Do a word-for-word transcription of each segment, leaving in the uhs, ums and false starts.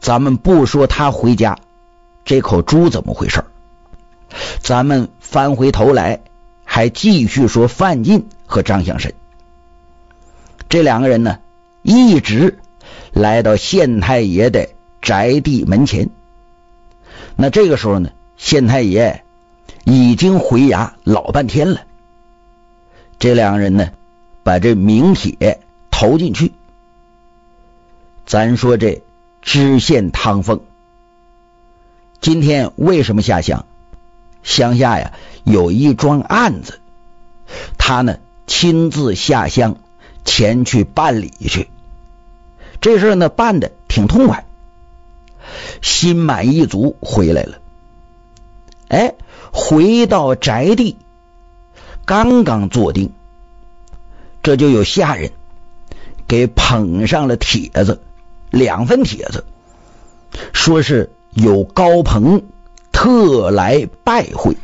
咱们不说他回家这口猪怎么回事，咱们翻回头来还继续说范进和张祥申。这两个人呢，一直来到县太爷的宅地门前。那这个时候呢，县太爷已经回衙老半天了。这两个人呢，把这名帖投进去。咱说这知县汤凤今天为什么下乡？乡下呀有一桩案子，他呢亲自下乡前去办理去。这事呢办得挺痛快，心满意足回来了。哎，回到宅地，刚刚坐定，这就有下人给捧上了帖子，两份帖子，说是有高朋特来拜会。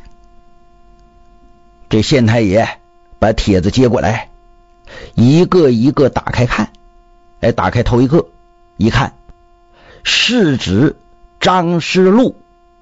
这县太爷把帖子接过来，一个一个打开看。哎，打开头一个，一看是指张师禄。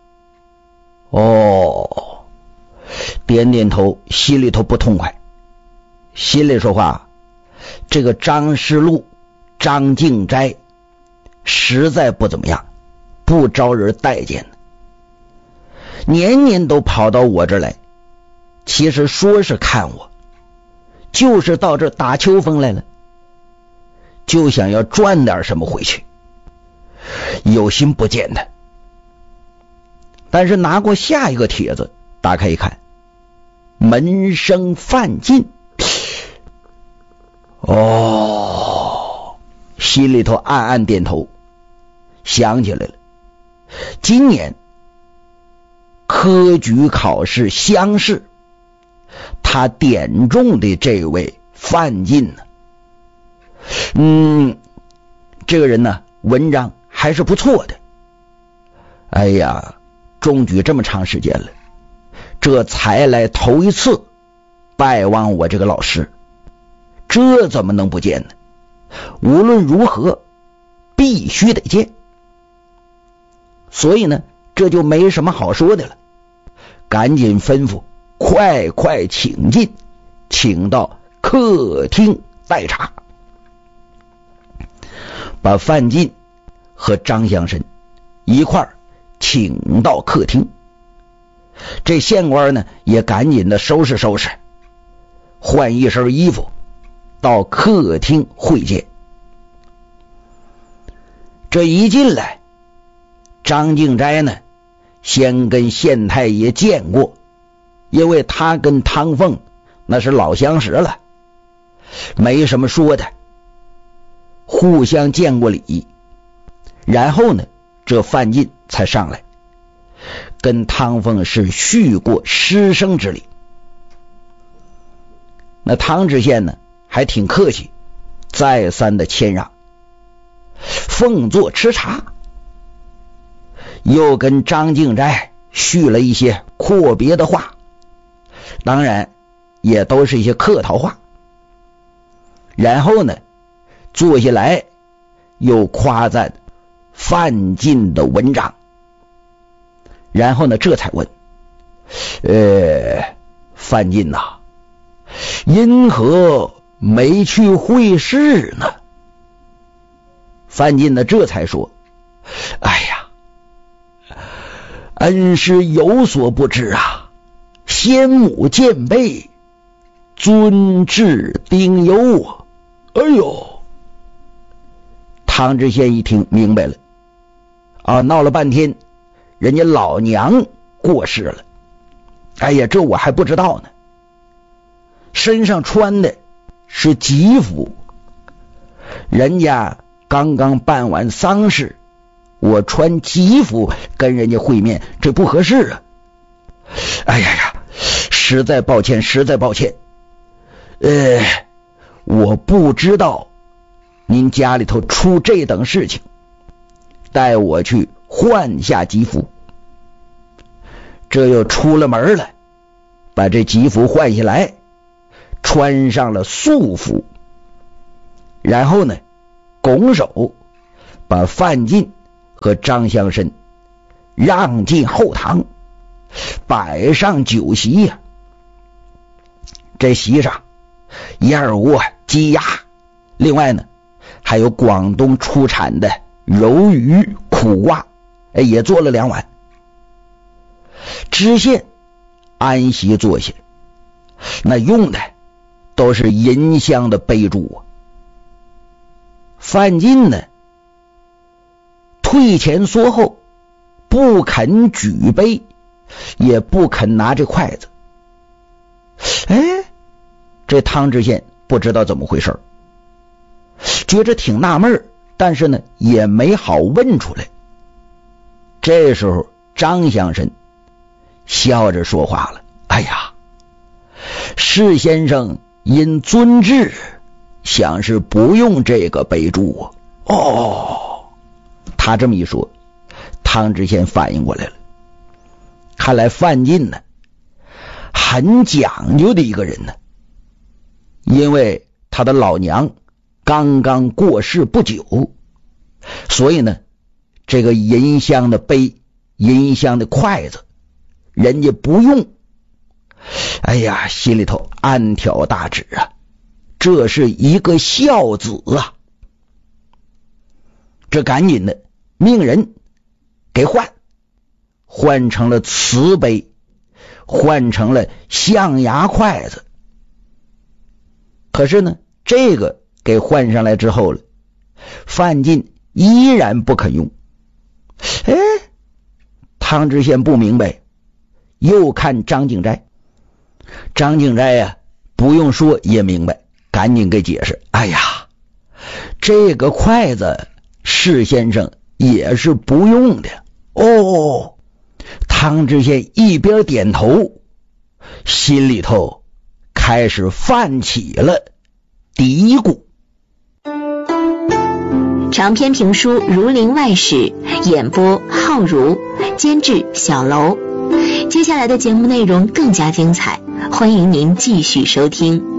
哦，点点头，心里头不痛快，心里说话，这个张师禄张敬斋实在不怎么样，不招人待见，年年都跑到我这儿来，其实说是看我，就是到这儿打秋风来了，就想要赚点什么回去，有心不见他。但是拿过下一个帖子，打开一看，门生范进。哦，心里头暗暗点头，想起来了，今年科举考试乡试，他点中的这位范进呢，嗯，这个人呢文章还是不错的。哎呀，中举这么长时间了，这才来头一次拜望我这个老师，这怎么能不见呢？无论如何必须得见。所以呢，这就没什么好说的了，赶紧吩咐快快请进，请到客厅待茶。把范进和张祥申一块儿请到客厅。这县官呢也赶紧的收拾收拾，换一身衣服，到客厅会见。这一进来，张敬斋呢先跟县太爷见过，因为他跟汤凤那是老相识了，没什么说的，互相见过礼。然后呢，这范进才上来跟汤凤是叙过师生之礼。那汤知县呢还挺客气，再三的谦让，奉座吃茶，又跟张敬斋叙了一些阔别的话，当然也都是一些客套话。然后呢坐下来又夸赞范进的文章，然后呢这才问，呃，范进呐，因何没去会试呢？范进呢这才说，哎呀，恩师有所不知啊，先母见备，尊至丁忧啊。哎呦，汤知县一听明白了啊，闹了半天人家老娘过世了，哎呀，这我还不知道呢。身上穿的是吉服，人家刚刚办完丧事，我穿吉服跟人家会面，这不合适啊。哎呀呀，实在抱歉，实在抱歉。呃，我不知道您家里头出这等事情，带我去换下吉服。这又出了门了，把这吉服换下来，穿上了素服，然后呢拱手把范进和张乡绅让进后堂，摆上酒席呀、啊。这席上燕窝、鸡鸭，另外呢还有广东出产的柔鱼、苦瓜，哎，也做了两碗。知县安席坐下，那用的都是银香的杯箸啊。范进呢退前缩后，不肯举杯，也不肯拿这筷子。哎，这汤知县不知道怎么回事，觉着挺纳闷，但是呢也没好问出来。这时候张乡绅笑着说话了：哎呀，施先生因尊制，想是不用这个杯箸啊。哦，他这么一说，汤知县反应过来了，看来范进呢很讲究的一个人呢。因为他的老娘刚刚过世不久，所以呢这个银香的杯、银香的筷子人家不用。哎呀，心里头暗挑大指啊，这是一个孝子啊。这赶紧的命人给换，换成了瓷杯，换成了象牙筷子。可是呢这个给换上来之后了，范进依然不肯用。哎，汤知县不明白，又看张景斋。张景斋呀、啊，不用说也明白，赶紧给解释：哎呀，这个筷子施先生也是不用的。哦，汤知县一边点头，心里头开始泛起了嘀咕。 长篇评书《儒林外史》，演播浩如，监制小楼。接下来的节目内容更加精彩，欢迎您继续收听。